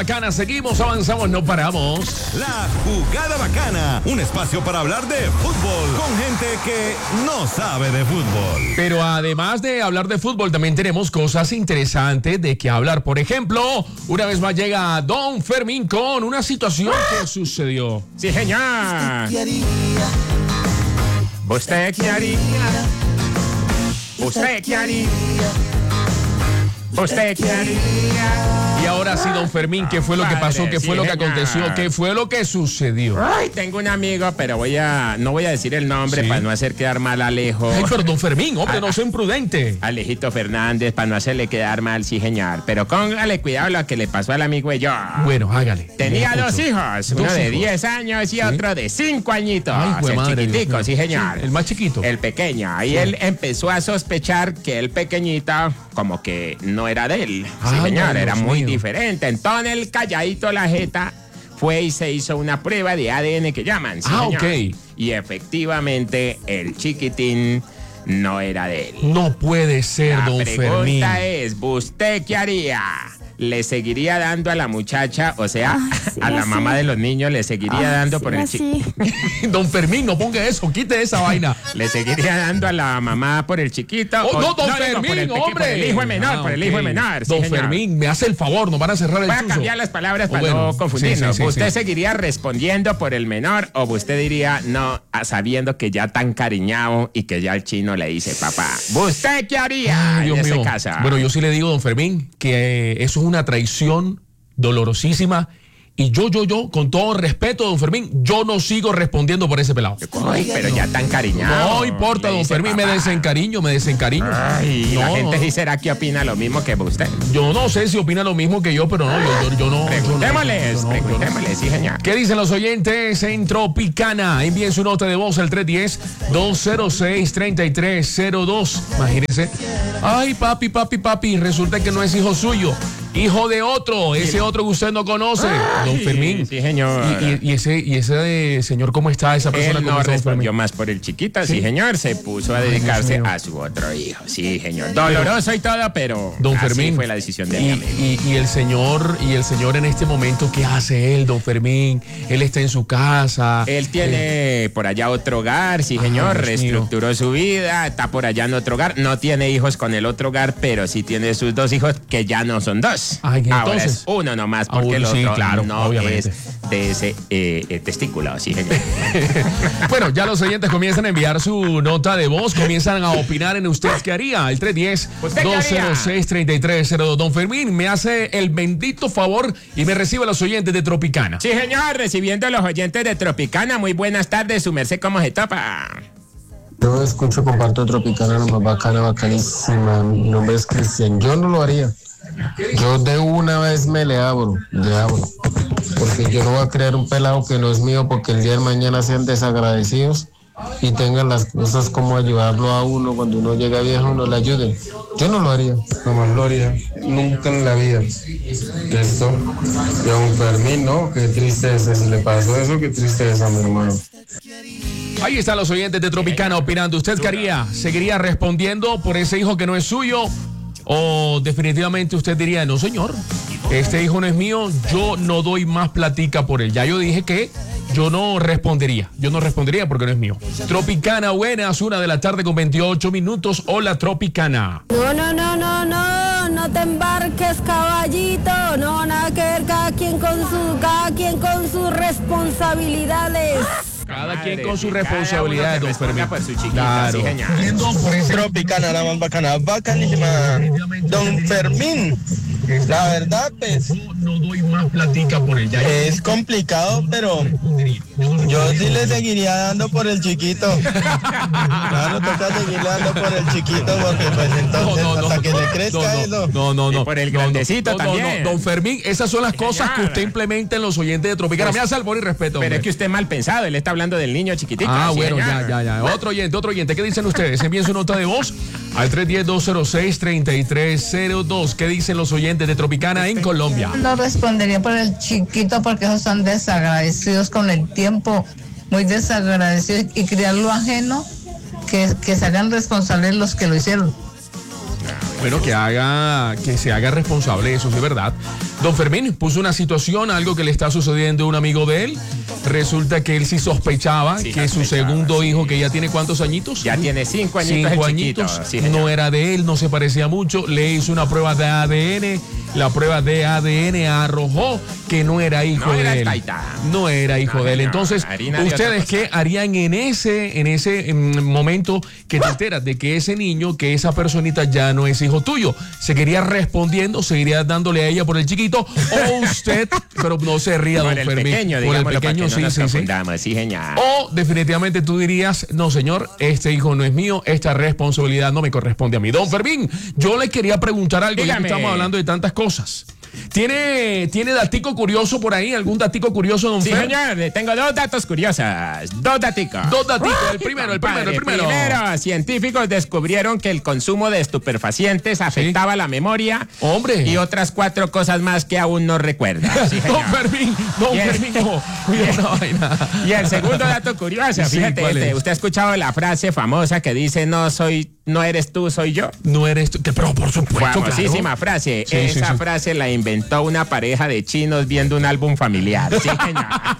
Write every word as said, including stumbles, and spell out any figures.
Bacana, seguimos, avanzamos, no paramos. La Jugada Bacana, un espacio para hablar de fútbol con gente que no sabe de fútbol. Pero además de hablar de fútbol, también tenemos cosas interesantes de que hablar. Por ejemplo, una vez más llega Don Fermín con una situación que sucedió. Sí, señor. ¿Usted qué haría? ¿Usted qué haría? ¿Usted qué haría? Y ahora sí, Don Fermín, ¿qué fue lo que pasó? ¿Qué fue lo que aconteció? ¿Qué fue lo que sucedió? Ay, tengo un amigo, pero voy a no voy a decir el nombre, ¿sí?, para no hacer quedar mal a Alejo. Ay, pero Don Fermín, hombre, a, no sea imprudente. Alejito Fernández, para no hacerle quedar mal, sí, señor. Pero póngale cuidado lo que le pasó al amigo y yo. Bueno, hágale. Tenía dos hijos, uno dos de hijos. diez años y ¿sí?, otro de cinco añitos. Ay, el madre, chiquitico, Dios, sí, señor. Sí, el más chiquito. El pequeño. Y sí, él empezó a sospechar que el pequeñito como que no era de él. Sí, Ay, señor, Dios era muy mío. diferente. Entonces el calladito la jeta fue y se hizo una prueba de A D N que llaman. ¿Sí, ah, señor? ok. Y efectivamente el chiquitín no era de él. No puede ser, La Don Fermín. La pregunta es, ¿usted qué haría? ¿Le seguiría dando a la muchacha, o sea, Ay, sí, a la así. mamá de los niños, le seguiría Ay, dando sí, por el así. chiquito? Don Fermín, no ponga eso, quite esa vaina. ¿Le seguiría dando a la mamá por el chiquito? Oh, o, no, Don digo, Fermín, por el, peque- hombre. por el hijo menor, Ah, por el ok. hijo menor. Sí, Don señor. Fermín, me hace el favor, nos van a cerrar el Voy a chuzo. cambiar las palabras Oh, para bueno, no confundirnos. sí, sí, sí, ¿Usted sí. seguiría respondiendo por el menor o usted diría no, a- sabiendo que ya tan cariñado y que ya el chino le dice papá? ¿Usted qué haría Ay, en Dios ese mío. caso? Bueno, yo sí le digo, Don Fermín, que eh, eso es una traición dolorosísima. Y yo, yo, yo, con todo respeto, Don Fermín, yo no sigo respondiendo por ese pelado. Ay, pero ya tan cariñado. No importa, Le Don dice Fermín, me papá. desencariño, me desencariño. Ay, la No, gente no. sí será que opina lo mismo que usted. Yo no sé si opina lo mismo que yo, pero no, yo, yo, yo no. Preguntémosles, yo no, yo no, yo no. preguntémosles, sí, señor. ¿Qué dicen los oyentes en Tropicana? Envíen su nota de voz al tres uno cero, dos cero seis, tres tres cero dos. Imagínense. Ay, papi, papi, papi, resulta que no es hijo suyo. Hijo de otro, ese otro que usted no conoce, Don Fermín. Sí, señor. Y, y- y ese, y ese eh, señor, ¿cómo está? Esa persona, Él ¿cómo no está, Don respondió Fermín? más por el chiquito, sí, ¿Sí? señor. Se puso a Ay, dedicarse Dios mío. a su otro hijo. Sí, señor. Doloroso y todo, pero Don así Fermín. fue la decisión de y, mi amigo. y- y el señor, y el señor en este momento, ¿qué hace él, Don Fermín? Él está en su casa. Él tiene por allá otro hogar, sí, Ay, señor. Dios Reestructuró su vida, está por allá en otro hogar. No tiene hijos con el otro hogar, pero sí tiene sus dos hijos que ya no son dos. Ay, Ahora entonces- es uno nomás, Ah, porque uno, el sí, otro claro, no obviamente. es de ese eh, eh, testículo, sí, señor. Bueno, ya los oyentes comienzan a enviar su nota de voz, comienzan a opinar en usted qué haría. El tres uno cero, ¿Usted qué dos cero haría? seis, tres tres cero dos. Don Fermín me hace el bendito favor y me recibe a los oyentes de Tropicana. Sí, señor, recibiendo a los oyentes de Tropicana. Muy buenas tardes, su merced, ¿cómo se topa? Yo escucho, comparto Tropicana, la más bacana, bacanísima. Mi nombre es Cristian. Yo no lo haría. Yo de una vez me le abro, le abro. Porque yo no voy a crear un pelado que no es mío porque el día de mañana sean desagradecidos y tengan las cosas como ayudarlo a uno cuando uno llega viejo, no le ayuden. Yo no lo haría, jamás lo haría, nunca en la vida. Esto, Don Fermín, ¿no? Qué tristeza, si le pasó eso, qué tristeza, mi hermano. Ahí están los oyentes de Tropicana opinando. ¿Usted qué haría? ¿Seguiría respondiendo por ese hijo que no es suyo? ¿O definitivamente usted diría, no señor, este hijo no es mío, yo no doy más platica por él? Ya yo dije que yo no respondería, yo no respondería porque no es mío. Tropicana, buenas, una de la tarde con veintiocho minutos. Hola, Tropicana. No, no, no, no, no, no te embarques, caballito. No, nada que ver, cada quien con su, cada quien con sus responsabilidades. Cada quien con sí, sus cada responsabilidades, uno don que responda Fermín. por su chiquita, Claro. sí, señor. Tropicana, la más bacana, bacanísima. Don Fermín, la verdad, pues, No doy más platica por él. Ya es complicado, pero yo sí le seguiría dando por el chiquito. Claro, toca seguirle dando por el chiquito, porque pues entonces, hasta que le crezca eso. No, no, no. Y por el no, no, grandecito no, no, también. no, Don Fermín, esas son las cosas que Señora. usted implementa en los oyentes de Tropicana. Pues, Me hace el y respeto. Pero hombre. es que usted es mal pensado, él está hablando del niño chiquitico. Ah, sí, bueno, ya, señor. ya, ya. Otro oyente, otro oyente. ¿Qué dicen ustedes? Envíen su nota de voz al tres uno cero, dos cero seis, tres tres cero dos. ¿Qué dicen los oyentes de Tropicana en Colombia? No respondería por el chiquito porque esos son desagradecidos con el tiempo, muy desagradecidos, y criar lo ajeno, que, que se hagan responsables los que lo hicieron. Bueno, que haga, que se haga responsable, eso sí es verdad. Don Fermín puso una situación, algo que le está sucediendo a un amigo de él. Resulta que él sí sospechaba sí, que su segundo sí. hijo, que ya tiene ¿cuántos añitos? Ya tiene cinco añitos. Cinco añitos, sí, no era de él, no se parecía mucho. Le hizo una prueba de A D N. La prueba de A D N arrojó que no era hijo no de era él. taita. No era hijo no, de él. No, Entonces, ¿ustedes qué harían en ese, en ese momento que te enteras de que ese niño, que esa personita ya no es hijo tuyo? ¿Seguiría respondiendo, seguiría dándole a ella por el chiquito? ¿O usted, pero no se ría, don Fermín? Pequeño, por el pequeño, sí, no sí, sí. sí genial. O definitivamente tú dirías, no señor, este hijo no es mío, esta responsabilidad no me corresponde a mí. Don Fermín, yo le quería preguntar algo, Dígame. ya que estamos hablando de tantas cosas. ¿Tiene, ¿Tiene datico curioso por ahí? ¿Algún datico curioso, don Sí, Fer? señor, tengo dos datos curiosos. Dos daticos. Dos daticos. El primero, el primero, el primero. Primero, científicos descubrieron que el consumo de estupefacientes afectaba ¿Sí? la memoria. Hombre. Y otras cuatro cosas más que aún no recuerda. Sí, don Fermín, don el, Fermín, no. Cuidado, vaina. Y el segundo dato curioso, Sí, fíjate, este, usted ha escuchado la frase famosa que dice, no soy, no eres tú, soy yo. No eres tú, que, pero por supuesto, famosísima claro. frase. Sí, Esa sí, sí. frase la inventó una pareja de chinos viendo un álbum familiar. Sí, señor.